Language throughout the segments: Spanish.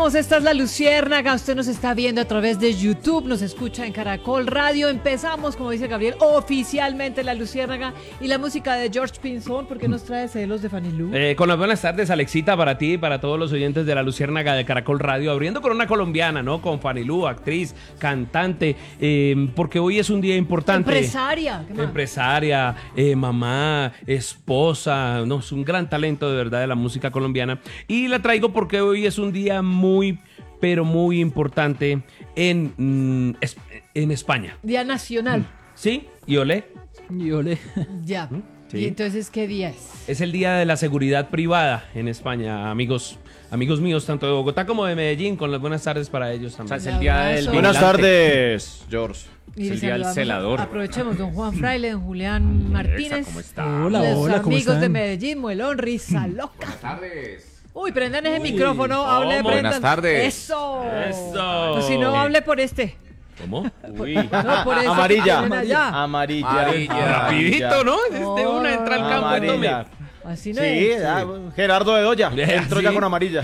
Arrancamos, esta es La Luciérnaga, usted nos está viendo a través de YouTube, nos escucha en Caracol Radio, empezamos, como dice Gabriel, oficialmente La Luciérnaga y la música de George Pinzón, porque nos trae celos de Fanny Lu. Con las buenas tardes, Alexita, para ti y para todos los oyentes de La Luciérnaga de Caracol Radio, abriendo con una colombiana, ¿no? Con Fanny Lu, actriz, cantante, porque hoy es un día importante. Empresaria. ¿Qué más? Empresaria, mamá, esposa, no, es un gran talento de verdad de la música colombiana. Y la traigo porque hoy es un día muy, pero muy importante en España. Día nacional. ¿Sí? ¿Y olé? Y ole. Ya. Sí. ¿Y entonces qué día es? Es el día de la seguridad privada en España, amigos míos, tanto de Bogotá como de Medellín, con las buenas tardes para ellos también. O sea, es el día del Abrazo. vigilante. Buenas tardes, George. Y Es el día del saludamos, celador. Aprovechemos, don Juan Fraile, don Julián Martínez. ¿Cómo está? Hola, Los hola, ¿cómo amigos están? de Medellín, Muelón, Risa Loca. Buenas tardes. Uy, prendan ese micrófono, hable, ¿cómo? prendan. Buenas tardes. Eso. Eso. Pues si no, hable por este. ¿Cómo? Uy. No, por eso. Amarilla. que tienen allá. Amarilla. Rapidito, ¿no? No, Una entra al campo y tome. Amarilla. Así no Sí, es. Gerardo Bedoya. Entró Sí. ya con amarilla.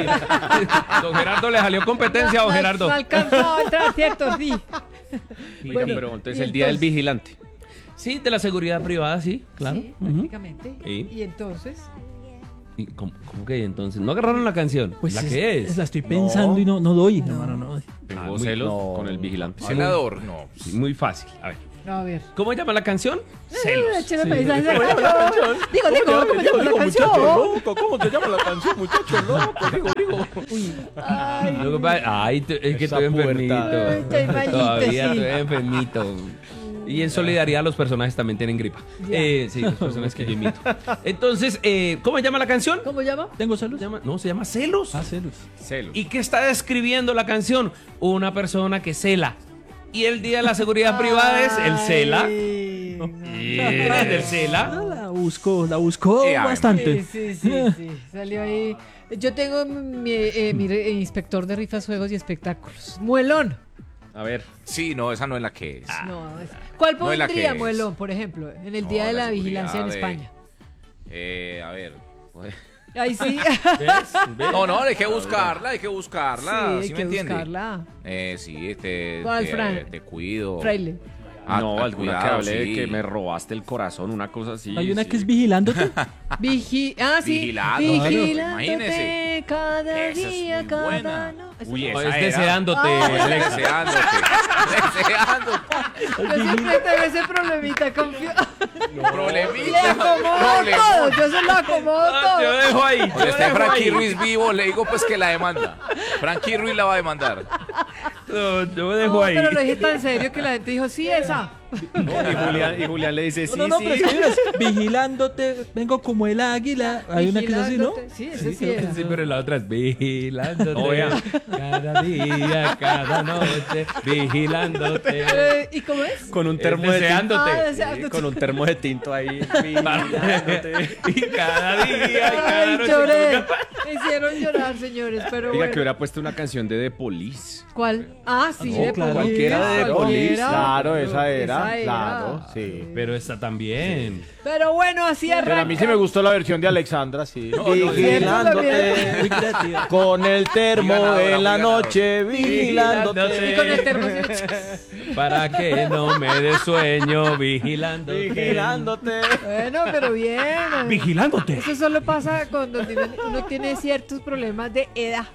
Don Gerardo le salió competencia, don Gerardo. No alcanzó a entrar, ¿cierto? Sí. Oigan, Bueno, pero entonces y el día del entonces- vigilante. Sí, de la seguridad privada, sí, claro. Sí, prácticamente. Sí. Y entonces, ¿Y cómo que entonces? ¿No agarraron la canción? Pues ¿La qué es? La estoy pensando y no doy, hermano, no. Tengo muy- celos no. con el vigilante. Celador, no. Sí, muy fácil. A ver. a ver. ¿Cómo llama la canción? Échale mensaje. Digo, ¿cómo llama la canción? ¿Cómo te llama la canción, muchacho loco? Digo. Ay, Lo que pasa- Ay, es que Esa estoy puerta. enfermito. Ay, estoy malito, Todavía sí. estoy enfermito. Y en solidaridad los personajes también tienen gripa. Ya. Sí, los personajes que yo imito. Entonces, ¿cómo llama la canción? ¿Cómo llama? ¿Tengo celos? Se llama Celos. Ah, celos. Celos. ¿Y qué está describiendo la canción? Una persona que cela. Y el día de la seguridad privada es el cela. Ay, no. ¿El cela? La buscó bastante. Sí. Salió ahí. Yo tengo mi inspector de rifas, juegos y espectáculos. Muelón. A ver. Sí, no, esa no es la que es. No, ¿cuál No es la pondría, que es. Muelón, por ejemplo, en el Día No, de la la Vigilancia en seguridad España? A ver. Ahí sí. No, hay que buscarla, Sí, hay ¿sí me que entiende? buscarla. Sí, ¿Cuál, Fran? te cuido. Fraile. No, alguna que cuidado, hable de sí. que me robaste el corazón, una cosa así. Hay una sí. que es vigilándote. Sí. Vigilándote, Vigilándote imagínese. cada Esa es día, muy cada buena. no. Uy, O esa es era. deseándote. Deseándote. Yo siempre tengo ese problemita con le Problemita. acomodo todo, yo se lo acomodo Yo todo. dejo ahí. Cuando yo esté dejo Frankie ahí. Ruiz vivo, le digo pues que la demanda. Frankie Ruiz la va a demandar. No, yo No, dejo ahí. pero lo dije tan serio que la gente dijo, sí, esa. Y Julián le dice sí, No, sí. pero es que miras, vigilándote, vengo como el águila. Hay una que es así, ¿no? Vigilándote. Sí, ese sí era. Sí, pero la otra es vigilándote. No, vea. Cada día, cada noche, vigilándote. ¿Y cómo es? Con un Es termo de deseándote. Ah, tinto. deseándote. Con un termo de tinto ahí. vigilándote. Y cada día, y cada Ay, noche. lloré. Me hicieron llorar, señores, pero Diga que bueno. hubiera puesto una canción de The Police. ¿Cuál? Ah, sí, No, de claro. Police, Cualquiera de cualquiera. Police. Claro, esa era. Esa Claro, sí. Pero esta también. Pero bueno, así Pero arranca. a mí sí me gustó la versión de Alexandra, sí. Muy Vigilándote creativa. con el termo Muy ganadora, en la muy noche, vigilándote. Y con el termo Para que no me dé sueño, vigilándote. Vigilándote. Bueno, pero bien. Vigilándote. Eso solo pasa cuando uno tiene ciertos problemas de edad.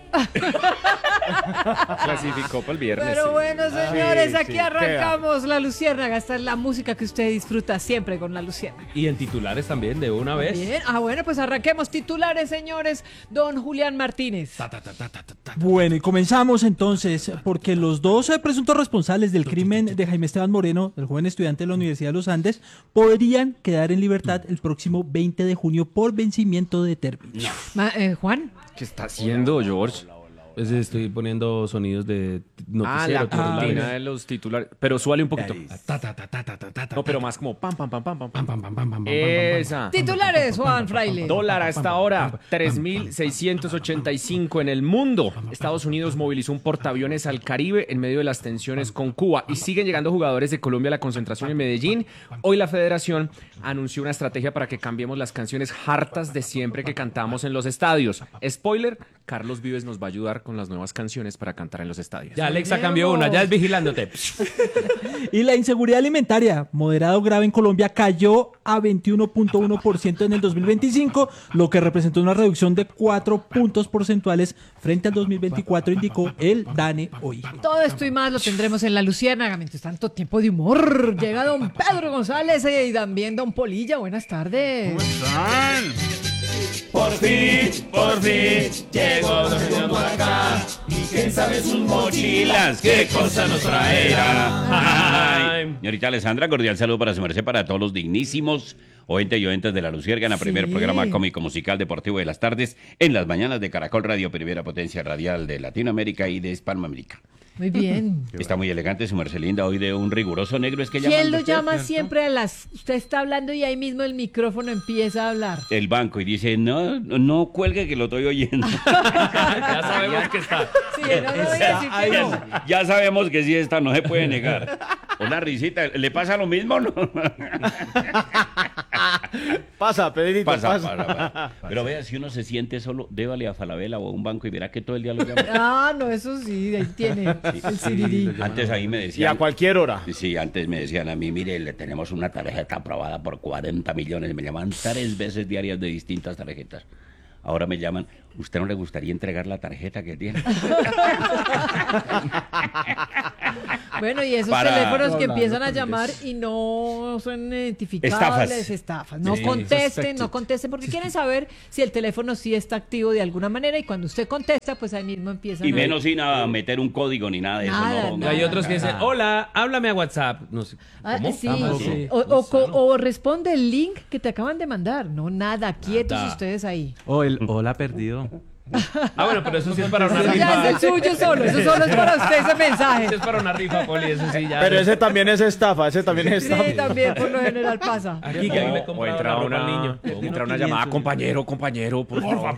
Clasificó para el viernes. Pero sí. bueno, señores, sí, aquí sí, arrancamos La Luciérnaga. Esta es la música que usted disfruta siempre con La Luciérnaga. Y en titulares también, de una vez. Bien. Bueno, pues arranquemos titulares, señores. Don Julián Martínez. Bueno, y comenzamos entonces, porque los dos presuntos responsables del crimen de Jaime Esteban Moreno, el joven estudiante de la Universidad de los Andes, podrían quedar en libertad el próximo 20 de junio por vencimiento de término. Juan. ¿Qué está haciendo, George? Pues estoy poniendo sonidos de Ah, noticiero. la cortina de los titulares. Pero súbale un poquito. No, pero más como pam, pam, pam, pam, pam. Pam, pam, pam, pam, pam, pam, pam, Esa. Titulares, Juan Fraile. Dólar a esta hora, 3.685 en el mundo. Estados Unidos movilizó un portaaviones al Caribe en medio de las tensiones con Cuba y siguen llegando jugadores de Colombia a la concentración en Medellín. Hoy la federación anunció una estrategia para que cambiemos las canciones hartas de siempre que cantamos en los estadios. Spoiler, Carlos Vives nos va a ayudar con las nuevas canciones para cantar en los estadios. Ya Alexa cambió una, ya es vigilándote. Y la inseguridad alimentaria, moderado grave en Colombia, cayó a 21.1% en el 2025, lo que representó una reducción de 4 puntos porcentuales frente al 2024, indicó el DANE hoy. Todo esto y más lo tendremos en La Luciérnaga. Mientras tanto, tiempo de humor. Llega don Pedro González y también don Polilla. Buenas tardes. Por fin, llegó Don Señor por acá. Y quién sabe sus mochilas, qué cosa nos traerá. Ay. Señorita Alessandra, cordial saludo para su merced, para todos los dignísimos oyentes y oyentes de La Luciérnaga, primer Sí. programa cómico musical deportivo de las tardes, en las mañanas de Caracol Radio, primera potencia radial de Latinoamérica y de Hispanoamérica. Muy bien. Está muy elegante su merced linda, hoy de un riguroso negro, es que ¿Quién llaman lo usted, llama ¿cierto? siempre a las... Usted está hablando y ahí mismo el micrófono empieza a hablar. El banco y dice, no cuelgue que lo estoy oyendo. Ya sabemos que está. Sí, no voy a decir que no. Ya sabemos que sí está, no se puede negar. Una risita, ¿le pasa lo mismo no? Pasa, Pedrito, Pasa. Pero vea, si uno se siente solo, débale a Falabella o a un banco y verá que todo el día lo llama. Ah, no, eso sí, ahí tiene el sirirí. Antes ahí me Y a decían... cualquier hora. Sí, antes me decían a mí, mire, le tenemos una tarjeta aprobada por 40 millones. Me llaman 3 veces diarias de distintas tarjetas. Ahora me llaman, ¿usted no le gustaría entregar la tarjeta que tiene? Bueno, y esos Para- teléfonos que empiezan a llamar y no son identificables, estafas. No Sí, contesten, porque quieren saber si el teléfono sí está activo de alguna manera y cuando usted contesta, pues ahí mismo empiezan Y a... menos sin meter un código ni nada de Nada, eso. No, nada. Hay otros que dicen, hola, háblame a WhatsApp. No sé. Ah, ¿Cómo? sí. Sí. O responde el link que te acaban de mandar. No, nada, quietos Nada. ustedes ahí. O el hola perdido. Ah, bueno, pero eso sí es para una Eso ya rifa. es el suyo solo, eso solo es para usted ese mensaje. Eso es para una rifa, Poli, eso sí ya. Pero ese también es estafa, Sí, también por lo general pasa. Aquí que ahí me O compra entra la ropa al una, niño. entra una llamada, compañero, por favor.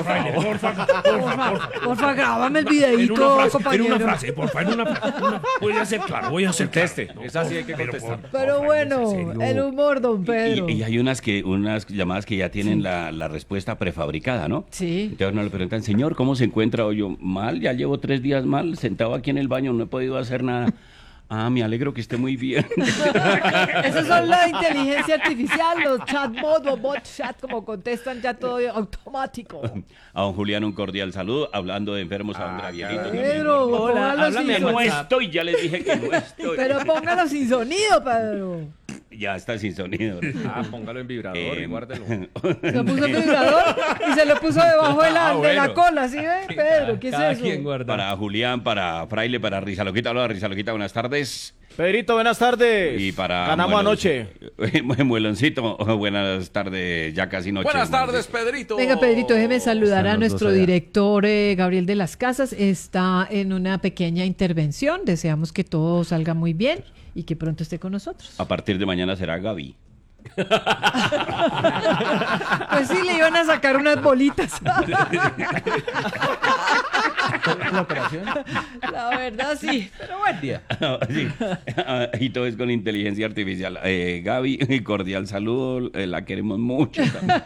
Porfa, grábame el videíto, compañero. porfa, en una frase. Voy a ser claro, voy a ser Conteste, es así, hay que contestar. Pero bueno, el humor, don Pedro. Y hay unas llamadas que ya tienen la respuesta prefabricada, ¿no? Sí. Entonces uno le preguntan, señor, ¿cómo se encuentra hoy? Yo, mal, ya llevo 3 días mal, sentado aquí en el baño, no he podido hacer nada. Ah, me alegro que esté muy bien. Esas son la inteligencia artificial, los chatbots o bot chat, como contestan ya todo automático. A don Julián un cordial saludo, hablando de enfermos a don Gabrielito. también. Pedro, Hola, póngalo háblame sin Que no sonido. estoy, ya les dije que no estoy. Pero póngalo sin sonido, Pedro. Ya está sin sonido. Ah, póngalo en vibrador y guárdelo. Se puso el vibrador y se lo puso debajo de la bueno. cola, ¿sí ve? Pedro, ¿qué es Cada eso? quien guarda. Para Julián, para Fraile, para Rizaloquita. Hola, Rizaloquita, buenas tardes. Pedrito, buenas tardes. Y para Ganamos Muelon- anoche. Mueloncito, buenas tardes, ya casi noche. Buenas tardes, Pedrito. Venga, Pedrito, déjeme saludar a Están los nuestro dos allá. director Gabriel de las Casas. Está en una pequeña intervención. Deseamos que todo salga muy bien y que pronto esté con nosotros. A partir de mañana será Gaby. Pues sí, le iban a sacar unas bolitas. La verdad, sí. Pero bueno. Sí. Y todo es con inteligencia artificial. Gaby, cordial saludo, la queremos mucho también.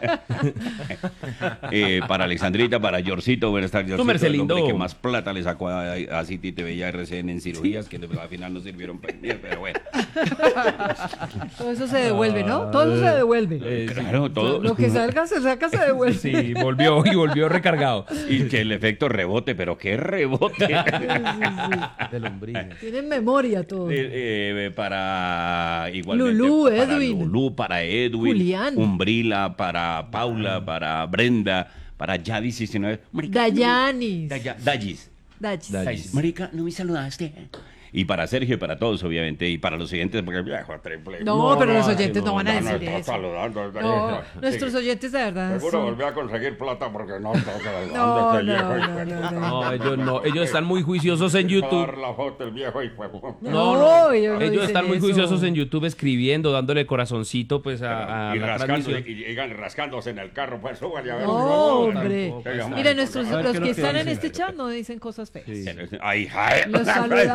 Para Alexandrita, para Yorcito, buenas tardes. Yorcito, merced el hombre lindo. que más plata le sacó a City TV y a RCN en cirugías, que al final no sirvieron para ni, pero bueno. Todo eso se devuelve, ¿no? Todo eso se devuelve. Claro, todo. Lo que salga, se saca, se devuelve. Sí, volvió recargado. Y que el efecto rebote, pero qué rebote. De lombrices. Tienen memoria todo. Para igualmente Lulú, para Edwin. Lulú, para Edwin, Julián. Umbrila, para Paula, para Brenda, para Yadis 19. Marica, Dayanis. Dayis. Dachis. Marica, no me saludaste. Y para Sergio y para todos, obviamente, y para los oyentes, porque viejo triple. No, pero los oyentes no van a decir está eso. saludando. No, nuestros oyentes de verdad Seguro son... volví a conseguir plata porque no está No, saludando este no, viejo. no, no, no. No, ellos no. Ellos están muy juiciosos en YouTube. Dar la foto el viejo y fue. No, ellos no Ellos dicen están muy eso. juiciosos en YouTube escribiendo, dándole corazoncito pues a Y la rascándose, transmisión. y rascándose en el carro, pues súbale a ver. No, hombre. Tampoco. Mira, nuestros, A ver, los ¿qué que es lo que están en dicen? este chat no dicen cosas feas. Ay, ay. Los saludamos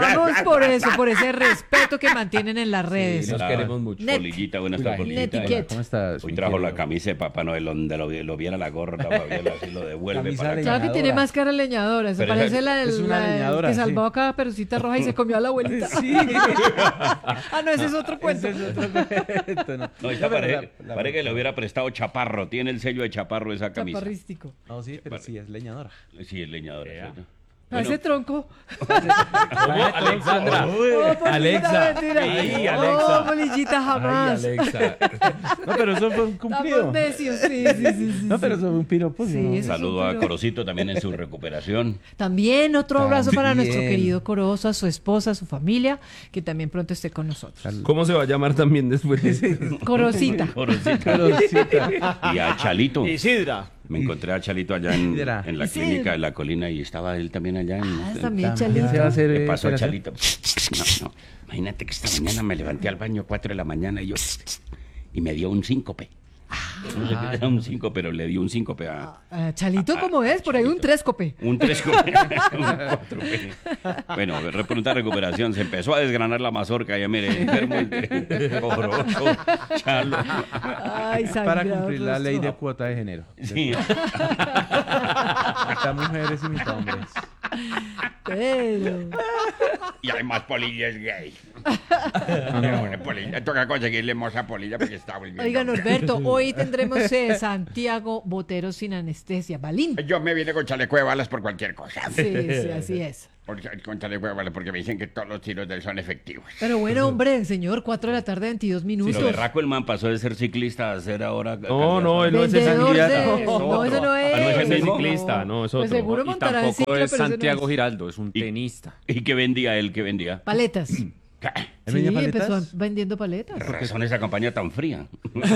por eso, por ese respeto que mantienen en las redes. Nos queremos mucho. Net. Polillita, buenas tardes, Polillita. Netiquette. ¿Cómo estás? Hoy trajo la camisa de Papá Noel donde lo viera la gorra, Fabiola, así lo devuelve Camisa para de acá. Claro que tiene más cara leñadora. Se Pero parece esa- la del es una la del leñadora, que sí. salvó a Caperucita Roja y se comió a la abuelita. Ah, no, ese es otro cuento. No, esta parece que le hubiera prestado Chaparro. Tiene el sello de Chaparro esa camisa. Chaparrístico. No, sí, pero sí, es leñadora. Sí, es leñadora. ¿cierto? Parece tronco. ¿Cómo, Alexandra? Oh, Polillita, Alexa. mentira. Ay, Oh, Alexa. Polillita, jamás. Ay, Alexa. No, pero eso fue un cumplido. Estamos necios, sí. No, pero eso fue un piropo. Sí, ¿no? eso Saludo es a un Corocito también en su recuperación. También otro abrazo para También. nuestro querido Corozo, a su esposa, a su familia, que también pronto esté con nosotros. ¿Cómo se va a llamar también después de esto? Corosita. Corocito. Y a Chalito. Isidra. Me encontré a Chalito allá en Isidra. la Isidra. clínica de la colina y estaba él también allá. También ¿Quién Chalito. se va a hacer? ¿Qué pasó, operación? Chalito? No. Imagínate que esta mañana me levanté al baño 4 de la mañana y yo... Y me dio un síncope. No sé qué era un síncope, pero le dio un síncope a... Chalito, ¿cómo es? Por ahí un tréscope. Un 3 cope. Un 4P. Bueno, de pronta recuperación. Se empezó a desgranar la mazorca. Ya mire, enfermo. Corozo, Chalo. Ay, Para sangrado cumplir la ley de rostro. cuota de género. Sí. Mitad mujeres y mitad hombres. Pero... Y además Polilla es gay. Polilla, toca conseguirle moza Polilla porque está volviendo. Oiga, Norberto, hoy tendremos Santiago Botero sin anestesia. Balín. Yo me vine con chaleco de balas por cualquier cosa. Sí, así es. Con chaleco de balas porque me dicen que todos los tiros de él son efectivos. Pero bueno, hombre, señor, 4 de la tarde, 22 Si minutos. lo berraco el man pasó de ser ciclista a ser ahora... No, él no es el Vendedor candidato. de... No, eso no es. Ah, no es el Ese es mismo. ciclista, no, es Pues otro. seguro Y montará en tampoco ciclo, es pero ese no Santiago es. Giraldo, es un tenista. ¿Y qué vendía él? ¿Qué vendía? Paletas. ¿Qué ¿Él Sí, vendía paletas? empezó vendiendo paletas. razón esa campaña tan fría?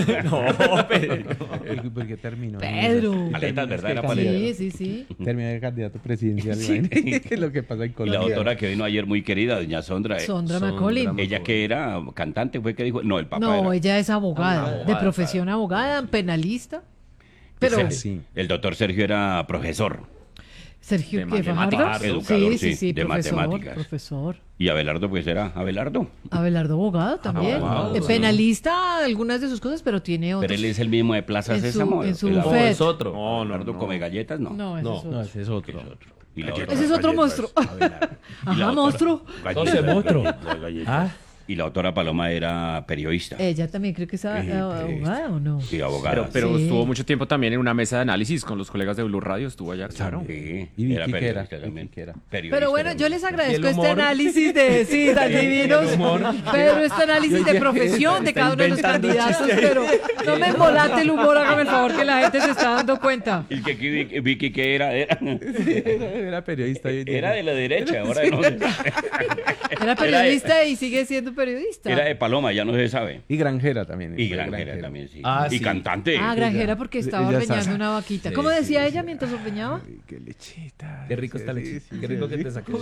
¿Por qué terminó? Pedro. Paletas, ¿verdad? Era Sí, paleta. sí. Terminó de candidato presidencial. Lo que pasa en Y Colombia. la doctora que vino ayer muy querida, doña Sondra. Sondra Macaulay. Ella que era cantante, fue que dijo. No, el papá No, era. ella es abogada, de Abogada, profesión abogada, penalista. Pero Sí. El doctor Sergio era profesor. Sergio De ¿qué, Fajardo? matemáticas, educador, sí, sí, de profesor, matemáticas. profesor. Y Abelardo, pues era Abelardo. Abelardo abogado también. Abogado, sí. Penalista algunas de sus cosas, pero tiene otros. Pero él es el mismo de Plaza En su- Sésamo. en su el No, bufet. es otro. No, Abelardo come galletas, no. No, ese es otro. No, ese es otro. Y la otra- Ese es otro monstruo. Y la Ajá, otra- monstruo. Entonces, monstruo. Ah, Y la autora Paloma era periodista. Ella también creo que es abogada o no. Y abogada. Pero Sí. estuvo mucho tiempo también en una mesa de análisis con los colegas de Blue Radio, estuvo allá. Claro. Sí, ¿Y Vicky era qué era? periodista también. Vicky qué era? Periodista Pero bueno, también. yo les agradezco ¿Y el este humor? análisis de, sí, tan divinos, pero este análisis de profesión de cada uno de los candidatos, pero no me embolate el humor, hágame el favor que la gente se está dando cuenta. Y que aquí Vicky que era Era periodista. era de la derecha, ahora no sé. Era periodista y sigue siendo periodista. Era de Paloma, ya no se sabe. Y granjera también. Y granjera también, sí. Ah, y sí. cantante. Ah, granjera porque estaba Ella está- ordeñando una vaquita. ¿Cómo decía ella mientras ordeñaba? Qué lechita. qué rico está Alexis. Qué rico que te saques.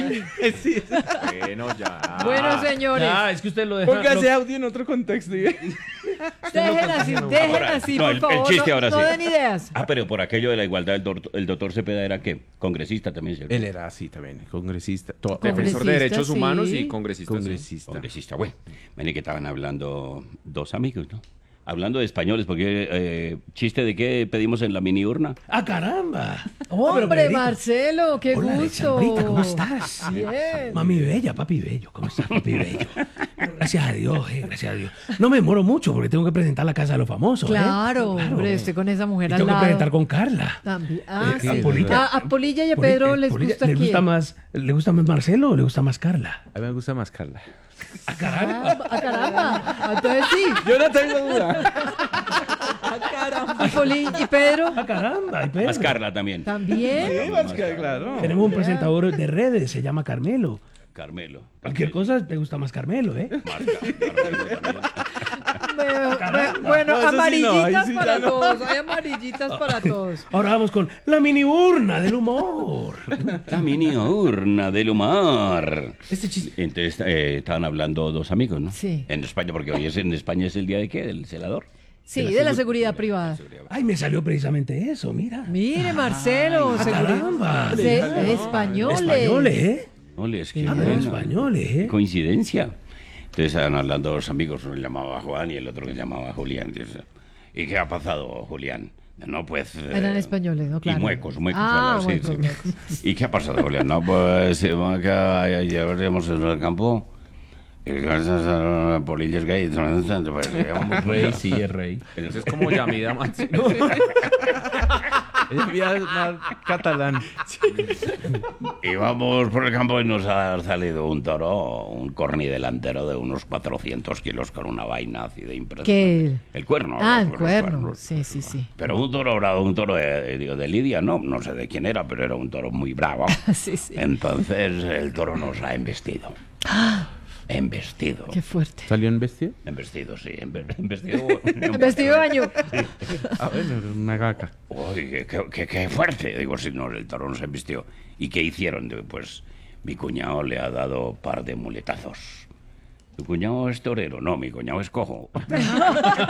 Bueno, ya. Bueno, señores, Ah, es que usted lo deja. Póngase audio en otro contexto. dejen así, Ahora, por no, el favor, chiste no, ahora no sí. den ideas. Ah, pero por aquello de la igualdad, el doctor Cepeda era ¿qué? Congresista también, ¿cierto? Él era así también, congresista. Defensor Congresista, de derechos sí. humanos y congresista. sí. Congresista. Congresista, bueno. Ven que estaban hablando dos amigos, ¿no? Hablando de españoles, porque chiste de qué pedimos en la mini urna. ¡Ah, caramba! Hombre, Pedrito. Marcelo, qué Hola, gusto. Alexandrita, ¿cómo estás? Bien. Mami bella, papi bello. ¿Cómo estás, papi bello? Gracias a Dios, gracias a Dios. No me demoro mucho porque tengo que presentar la casa de los famosos. Claro, hombre, estoy con esa Y mujer al tengo que lado. presentar con Carla. También. Ah, Sí, sí. Polilla. A Polilla y a Pedro les Polilla, gusta ¿le quién. ¿Le gusta más Marcelo o le gusta más Carla? A mí me gusta más Carla. Ah, caramba. Entonces sí. Yo no tengo duda. Y Pedro ¡Ah, caramba! y Pedro. Más Carla también. también. Claro. Tenemos un presentador de redes, se llama Carmelo. Carmelo. Cualquier cosa te gusta más Carmelo, ¿eh? Carmelo también. Bueno, No, eso sí no, amarillitas ahí sí para ya no. todos. Hay amarillitas para todos. Ahora vamos con la mini urna del humor. La mini urna del humor. Este chiste. Entonces estaban hablando dos amigos, ¿no? Sí. En España, porque hoy en España es el día de qué, del celador. Sí, de la seguridad privada. Ay, me salió precisamente eso, mira. Mire, Marcelo, ¡Ah, caramba! españoles. Españoles, ¿eh? Ole, es que Hablan bueno, español, qué coincidencia. Entonces estaban hablando dos amigos, uno se llamaba Juan y el otro que se llamaba Julián. Dice, ¿y qué ha pasado, Julián? No, pues... Eran españoles, ¿no? Claro. Y muecos, Ah, sí, muecos, sí. muecos. ¿Y qué ha pasado, Julián? No, pues ayer íbamos en el campo y gracias a Polillas Gay, pues íbamos... Rey, sí, es rey. Eso es como Yamida Matsi. Ella es más catalán. Íbamos por el campo y nos ha salido un toro, un corni delantero de unos 400 kilos con una vaina así de impresionante. ¿Qué? El cuerno. Ah, el los cuerno. cuernos. Sí, sí, sí. Pero un toro bravo, un toro de Lidia, no sé de quién era, pero era un toro muy bravo. Sí, sí. Entonces el toro nos ha embestido. Embestido. Qué fuerte. ¿Salió en vestido? Embestido, sí. Embestido. Vestido de baño. A ver, una gaca. Uy, qué fuerte. Digo, si no, el toro nos embistió. ¿Y qué hicieron? Digo, pues mi cuñado le ha dado par de muletazos. ¿Tu cuñado es torero? No, mi cuñado es cojo.